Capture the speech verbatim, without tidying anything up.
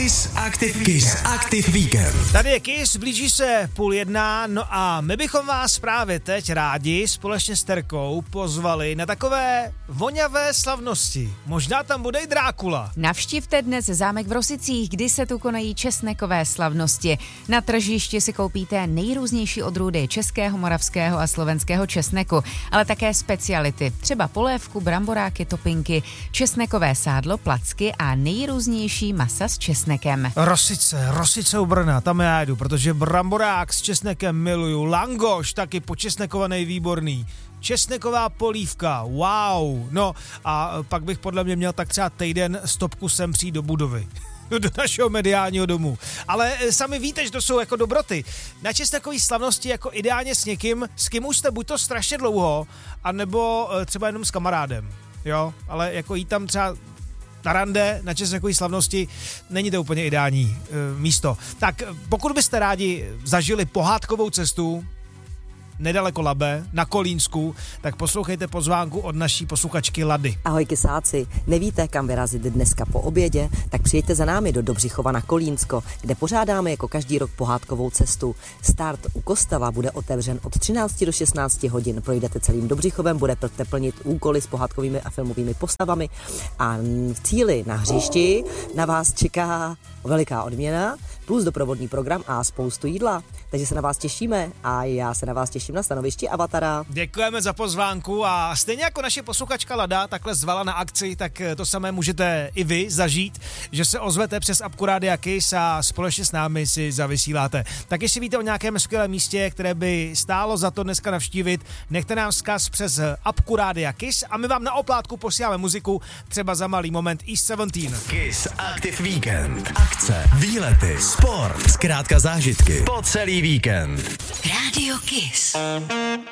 Kiss Active Kiss Active Weekend. Tady je Kiss, blíží se půl jedna, no a my bychom vás právě teď rádi společně s Terkou pozvali na takové voňavé slavnosti. Možná tam bude i Drákula. Navštivte dnes zámek v Rosicích, kdy se tu konají česnekové slavnosti. Na tržišti si koupíte nejrůznější odrůdy českého, moravského a slovenského česneku, ale také speciality, třeba polévku, bramboráky, topinky, česnekové sádlo, placky a nejrůznější masa s česnekem. Rosice, Rosice u Brna, tam já jdu, protože bramborák s česnekem miluju, langoš taky počesnekovaný, výborný. Česneková polívka, wow. No a pak bych podle mě měl tak třeba týden stopku sem přijít do budovy. Do našeho mediálního domu. Ale sami víte, že to jsou jako dobroty. Na česnekový slavnosti jako ideálně s někým, s kým už jste buď to strašně dlouho, anebo třeba jenom s kamarádem. Jo, ale jako jít tam třeba na rande, na česnekový slavnosti, není to úplně ideální e, místo. Tak pokud byste rádi zažili pohádkovou cestu, nedaleko Labe, na Kolínsku, tak poslouchejte pozvánku od naší posluchačky Lady. Ahoj kysáci, nevíte, kam vyrazit dneska po obědě? Tak přijďte za námi do Dobřichova na Kolínsko, kde pořádáme jako každý rok pohádkovou cestu. Start u kostela bude otevřen od třinácti do šestnácti hodin. Projdete celým Dobřichovem, budete plnit úkoly s pohádkovými a filmovými postavami a v cíli na hřišti na vás čeká veliká odměna, plus doprovodný program a spoustu jídla. Takže se na vás těšíme a já se na vás těším na stanovišti Avatara. Děkujeme za pozvánku a stejně jako naše posluchačka Lada takhle zvala na akci, tak to samé můžete i vy zažít, že se ozvete přes apku Rádia Kiss a společně s námi si zavysíláte. Tak jestli víte o nějakém skvělém místě, které by stálo za to dneska navštívit, nechte nám vzkaz přes apku Rádia Kiss a my vám na oplátku posíláme muziku, třeba za malý moment East sedmnáct. Kiss Active Weekend. Akce, výlety, sport, zkrátka zážitky po celý víkend. Rádio Kiss.